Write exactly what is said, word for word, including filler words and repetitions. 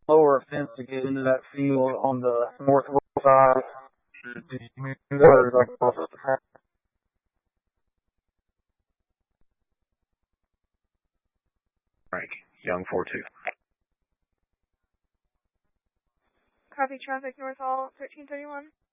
lower fence to get into that field on the northwest side. Did you move that or like across the track? Frank, Young four two. Copy traffic North Hall, thirteen thirty-one.